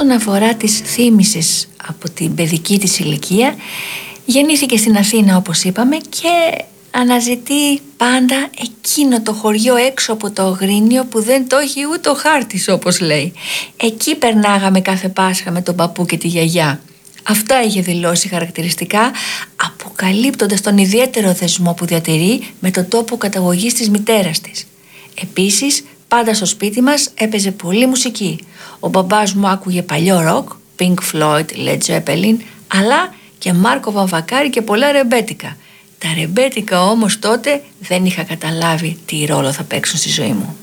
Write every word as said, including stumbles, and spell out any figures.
όσον αφορά τις θύμησες από την παιδική της ηλικία, γεννήθηκε στην Αθήνα όπως είπαμε και αναζητεί πάντα εκείνο το χωριό έξω από το Αγρίνιο που δεν το έχει ούτε ο χάρτης, όπως λέει. Εκεί περνάγαμε κάθε Πάσχα με τον παππού και τη γιαγιά. Αυτά είχε δηλώσει χαρακτηριστικά, αποκαλύπτοντας τον ιδιαίτερο δεσμό που διατηρεί με τον τόπο καταγωγής της μητέρας της. Επίσης, πάντα στο σπίτι μας έπαιζε πολλή μουσική. Ο μπαμπάς μου άκουγε παλιό ροκ, Pink Floyd, Led Zeppelin, αλλά και Μάρκο Βαμβακάρη και πολλά ρεμπέτικα. Τα ρεμπέτικα όμως τότε δεν είχα καταλάβει τι ρόλο θα παίξουν στη ζωή μου.